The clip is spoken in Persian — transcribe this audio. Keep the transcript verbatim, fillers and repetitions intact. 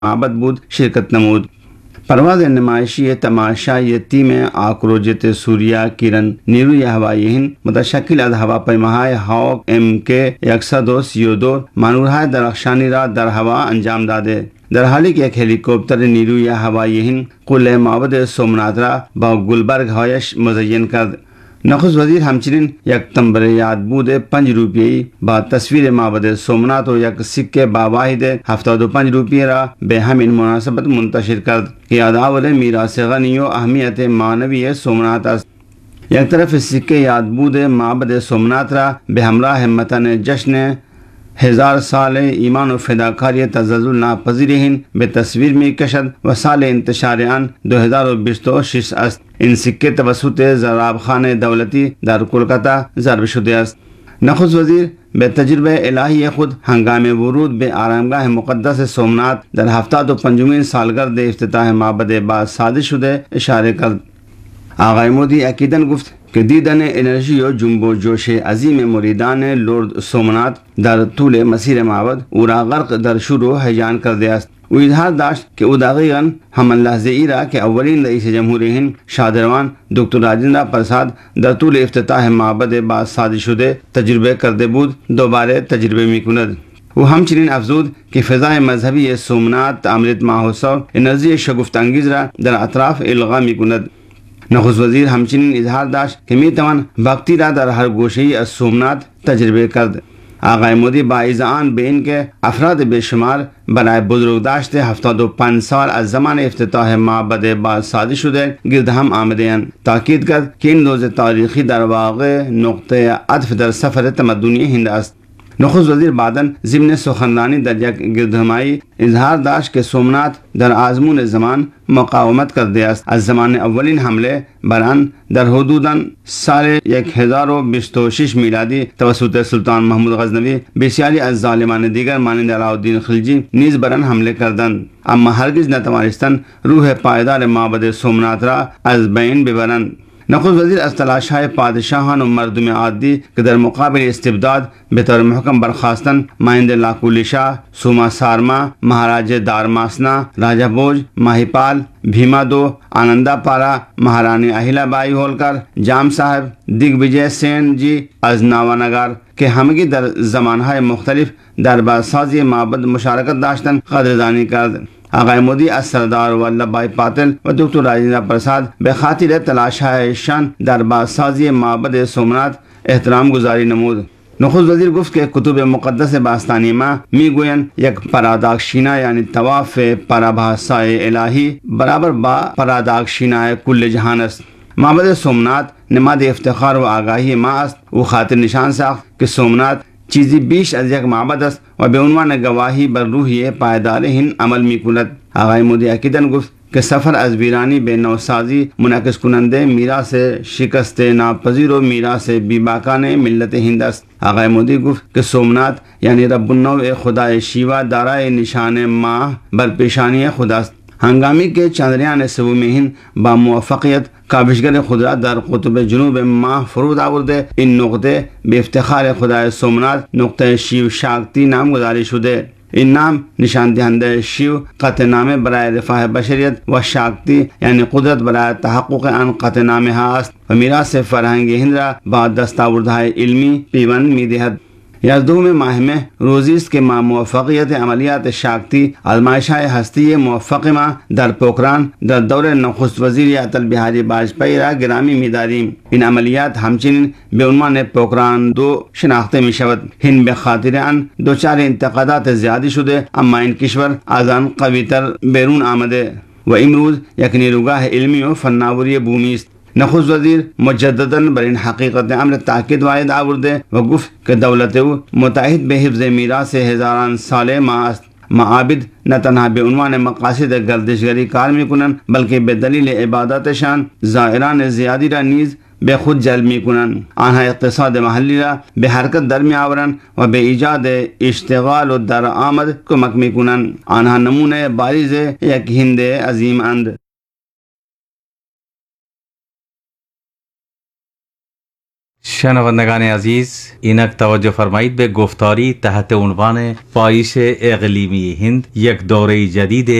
معبد بود شرکت نمود. پرواز نمایشی تماشای تیم آکروجت سوریا کیرن نیروی هوایی هند متشکل از هواپیماهای هاوک ام که صد و سی و دو مانورهای درخشانی را در هوا انجام داده، در حالی که یک هلیکوپتر نیروی هوایی هند قله معبد سومنات را با گلبرگ هایش مزین کرد. نخست وزیر همچنین یک تمبر یادبود پنج روپیه‌ای با تصویر معبد سومنات و یک سکه با واحد هفتاد و پنج روپیه را به همین مناسبت منتشر کرد که یادآور میراث غنی و اهمیت معنوی سومنات است. یک طرف سکه یادبود معبد سومنات را به همراه متن جشن هزار سال ایمان و فداکاری تزلزل ناپذیر هند به تصویر می کشد و سال انتشار آن دو هزار و بیست و شش است. این سکه توسط زراب خان دولتی در کلکتا ضرب شده است. نخست وزیر به تجربه الهی خود هنگام ورود به آرامگاه مقدس سومنات در هفتاد و پنجمین سالگرد افتتاح معبد بازسازی شده اشاره کرد. آقای مودی اکیداً گفت که دیدن انرژی و جنب و جوش عظیم مریدان لرد سومنات در طول مسیر معبد او را غرق در شور و هیجان کرده است. او اظهار داشت که او دقیقاً همان لحظه ای را که اولین رئیس جمهور هند شادروان دکتر راجندر پرساد در طول افتتاح معبد بازسازی شده تجربه کرده بود دوباره تجربه می کند. او همچنین افزود که فضای مذهبی سومنات امرت مهوتسو انرژی شگفت انگیز را در اطراف القا می کند. نخست وزیر همچنین اظهار داشت که می توان بھکتی را در هر گوشه‌ای از سومنات تجربه کرد. آقای مودی با اذعان به این که افراد بیشمار برای بزرگداشت هفتاد و پنج سال از زمان افتتاح معبد بازسازی شده گرد هم آمده‌اند تاکید کرد که این روز تاریخی در واقع نقطه عطف در سفر تمدنی هند است. نخست وزیر بعداً ضمن سخنرانی در یک گردهمایی اظهار داشت که سومنات در آزمون زمان مقاومت کرده است. از زمان اولین حمله بر آن در حدوداً سال هزار و بیست و شش میلادی توسط سلطان محمود غزنوی بسیاری از ظالمان دیگر مانند علاءالدین خلجی نیز بر آن حمله کردند، اما هرگز نتوانستند روح پایدار معبد سومنات را از بین ببرند. نخست وزیر از تلاش‌های پادشاهان و مردم عادی که در مقابل استبداد به طور محکم برخاستن مانند لاکولی شاه، سوما سارما، مہاراج دارماسنا، راجا بوج، ماہیپال، بھیمادو، آنندا پارا، مہارانی اہیلا بائی ہولکر، جام صاحب، دیگ وجے سین جی از ناوانگار که همگی در زمانهای مختلف در بازسازی معبد مشارکت داشتن قدردانی کرد. آقای مودی از سردار ولبھ بھائی پاتل و دکتر راجندر پرساد به خاطر تلاش‌هایشان در بازسازی معبد سومنات احترام گذاری نمود. نخست وزیر گفت که کتب مقدس باستانی ما میگویند یک پراداکشینا یعنی طواف پرابھاسای الهی برابر با پراداکشینای کل جهان است. معبد سومنات نماد افتخار و آگاهی ما است. او خاطر نشان ساخت که سومنات چیزی بیش از یک معبد است و به عنوان گواهی بر روحیه پایدار هند عمل می کند. آقای مودی اکیداً گفت که سفر از ویرانی به نوسازی منعکس کننده میراث شکست ناپذیر و میراث بیباکانه ملت هند است. آقای مودی گفت که سومنات یعنی رب النوع خدای شیوا دارای نشان ماه بر پیشانی خداست. هنگامی که چندریان سوم هند با موفقیت کاوشگر خود را در قطب جنوب ماه فرود آورده، این نقطه به افتخار خدای سومنات نقطه شیو شاکتی نامگذاری شده. این نام نشان دهنده شیو قطع نامه برای رفاه بشریت و شاکتی یعنی قدرت برای تحقق آن قطع نامه ها است و میراث فرهنگ هند را با دستاوردهای علمی پیوند می دهد. یازدهم ماه مه روزی است که ما موفقیت عملیات شاکتی آزمایش‌های هستی موفق ما در پوکران در دور نخست وزیر اٹل بہاری واجپئی را گرامی می‌داریم. این عملیات همچنین به عنوان پوکران دو شناخته می شود. هند به خاطر آن دچار انتقادات زیادی شده، اما این کشور از آن قوی‌تر بیرون آمده و امروز یک نیروگاه علمی و فناوری بومی است. نخست وزیر مجدداً بر این حقیقت امر تاکید وارد آورده و گفت که دولت او متعهد به حفظ میراث هزاران ساله ما است. معابد نه تنها به عنوان مقاصد گردشگری کار می کنند بلکه به دلیل عبادتشان زائران زیادی را نیز به خود جلب می کنند. آنها اقتصاد محلی را به حرکت در می آورند و به ایجاد اشتغال و درآمد کمک می کنند. آنها نمونه بارز یک هند عظیم اند. شنوندگان عزیز، اینک توجه فرمایید به گفتاری تحت عنوان پایش اقلیمی هند، یک دوره جدید